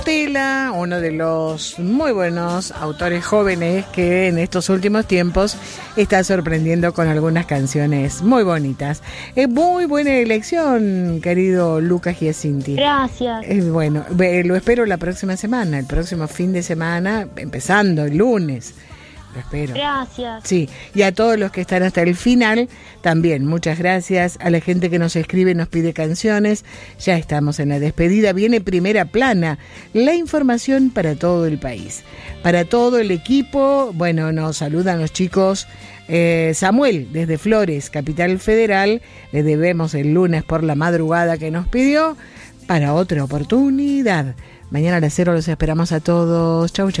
Tela, uno de los muy buenos autores jóvenes que en estos últimos tiempos está sorprendiendo con algunas canciones muy bonitas. Muy buena elección, querido Lucas Giacinti. Gracias. Bueno, lo espero la próxima semana, el próximo fin de semana, empezando el lunes. Lo espero. Gracias. Sí, y a todos los que están hasta el final, también muchas gracias. A la gente que nos escribe y nos pide canciones. Ya estamos en la despedida. Viene Primera Plana, la información para todo el país. Para todo el equipo, bueno, nos saludan los chicos. Samuel, desde Flores, Capital Federal. Le debemos el lunes por la madrugada que nos pidió para otra oportunidad. Mañana a las 0 los esperamos a todos. Chau, chau.